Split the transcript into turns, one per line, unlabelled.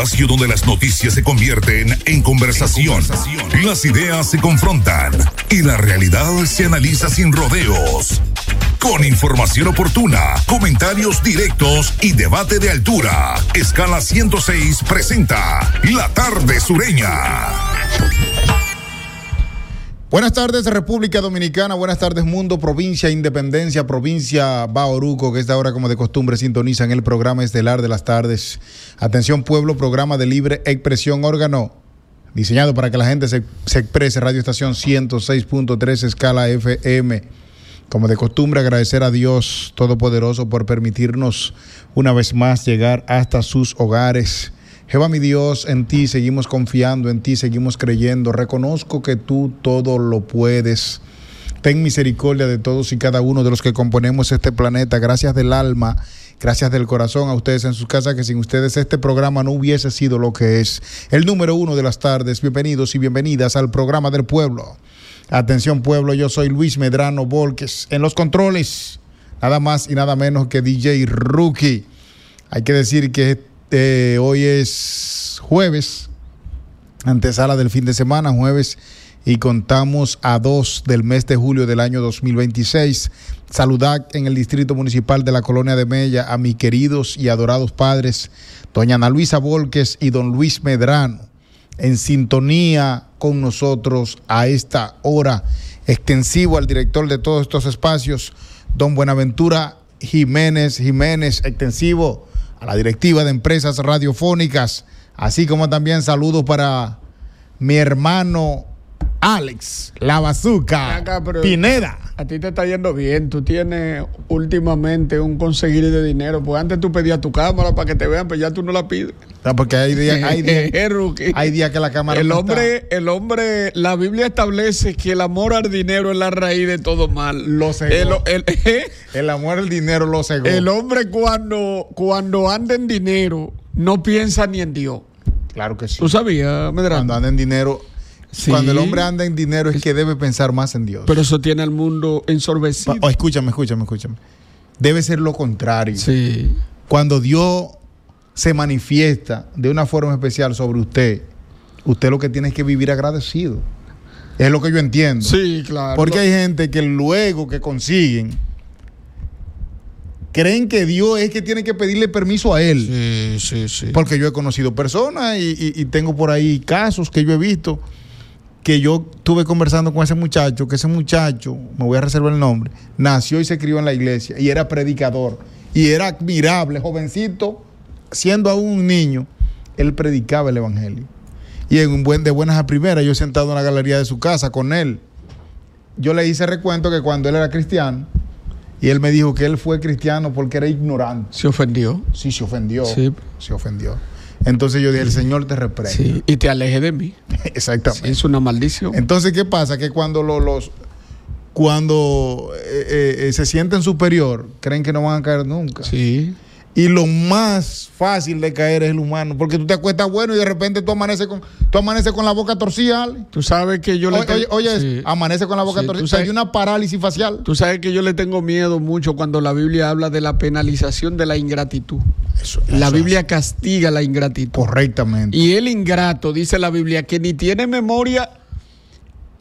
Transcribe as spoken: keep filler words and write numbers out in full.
espacio donde las noticias se convierten en conversación, las ideas se confrontan y la realidad se analiza sin rodeos. Con información oportuna, comentarios directos y debate de altura. Escala ciento seis presenta La Tarde Sureña.
Buenas tardes, República Dominicana. Buenas tardes, mundo, provincia, Independencia, provincia Bauruco, que esta hora, como de costumbre, sintonizan el programa estelar de las tardes. Atención, pueblo, programa de libre expresión, órgano diseñado para que la gente se, se exprese. Radio Estación ciento seis punto tres, escala F M. Como de costumbre, agradecer a Dios Todopoderoso por permitirnos una vez más llegar hasta sus hogares. Jehová mi Dios, en ti seguimos confiando, en ti seguimos creyendo. Reconozco que tú todo lo puedes. Ten misericordia de todos y cada uno de los que componemos este planeta. Gracias del alma, gracias del corazón a ustedes en sus casas, que sin ustedes este programa no hubiese sido lo que es. El número uno de las tardes. Bienvenidos y bienvenidas al programa del pueblo. Atención, pueblo, yo soy Luis Medrano Volques. En los controles, nada más y nada menos que D J Rookie. Hay que decir que Eh, hoy es jueves, antesala del fin de semana, jueves, y contamos a dos del mes de julio del año dos mil veintiséis. Saludar en el distrito municipal de la Colonia de Mella a mis queridos y adorados padres, doña Ana Luisa Volques y don Luis Medrano, en sintonía con nosotros a esta hora. Extensivo al director de todos estos espacios, don Buenaventura Jiménez Jiménez, extensivo a la directiva de empresas radiofónicas, así como también saludos para mi hermano Alex, la Bazooka Acá, Pineda.
A ti te está yendo bien, tú tienes últimamente un conseguir de dinero, pues antes tú pedías tu cámara para que te vean, pero ya tú no la pides.
No, porque hay días hay días, hay días que la cámara
el
no
hombre,
está.
El hombre, la Biblia establece que el amor al dinero es la raíz de todo mal.
Lo cegó.
El, el, ¿eh?
el amor al dinero lo cegó.
El hombre cuando, cuando anda en dinero no piensa ni en Dios.
Claro que sí.
¿Tú sabías, Medrano?
Cuando anda en dinero... Sí. Cuando el hombre anda en dinero es que debe pensar más en Dios.
Pero eso tiene al mundo ensorbecido.
Oh, escúchame, escúchame, escúchame. Debe ser lo contrario.
Sí.
Cuando Dios se manifiesta de una forma especial sobre usted, usted lo que tiene es que vivir agradecido. Es lo que yo entiendo.
Sí, claro.
Porque hay gente que luego que consiguen, creen que Dios es que tiene que pedirle permiso a él.
Sí, sí, sí.
Porque yo he conocido personas y, y, y tengo por ahí casos que yo he visto, que yo estuve conversando con ese muchacho, que ese muchacho, me voy a reservar el nombre, nació y se crió en la iglesia y era predicador y era admirable, jovencito, siendo aún un niño, él predicaba el evangelio. Y en un buen, de buenas a primeras, yo sentado en la galería de su casa con él, yo le hice recuento que cuando él era cristiano, y él me dijo que él fue cristiano porque era ignorante.
¿Se ofendió?
Sí, se ofendió.
Sí.
Se ofendió. Entonces yo dije, el Señor te reprenda.
Sí, y te aleje de mí.
Exactamente.
Sí, es una maldición.
Entonces, ¿qué pasa? Que cuando los, los cuando eh, eh, se sienten superior, creen que no van a caer nunca.
Sí.
Y lo más fácil de caer es el humano, porque tú te acuestas bueno y de repente tú amaneces con, tú amaneces con la boca torcida, Ale.
Tú sabes que yo le
tengo... Oye, oye sí. Amanece con la boca sí, torcida. Sabes... Hay una parálisis facial.
Tú sabes que yo le tengo miedo mucho cuando la Biblia habla de la penalización de la ingratitud. Eso, eso la Biblia es. castiga la ingratitud.
Correctamente.
Y el ingrato, dice la Biblia, que ni tiene memoria